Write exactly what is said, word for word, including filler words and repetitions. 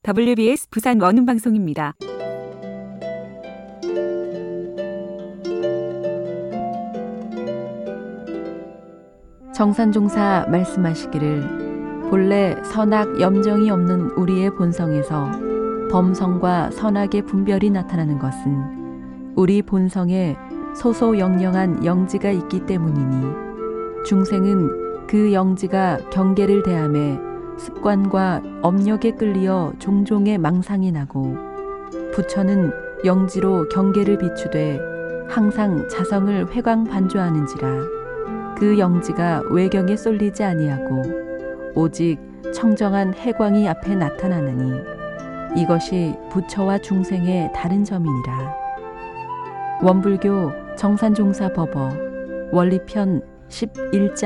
더블유비에스 부산 원음방송입니다. 정산종사 말씀하시기를 본래 선악 염정이 없는 우리의 본성에서 범성과 선악의 분별이 나타나는 것은 우리 본성에 소소영령한 영지가 있기 때문이니 중생은 그 영지가 경계를 대함에 습관과 업력에 끌리어 종종의 망상이 나고 부처는 영지로 경계를 비추되 항상 자성을 회광반조하는지라 그 영지가 외경에 쏠리지 아니하고 오직 청정한 해광이 앞에 나타나느니 이것이 부처와 중생의 다른 점이니라. 원불교 정산종사법어 원리편 십일 장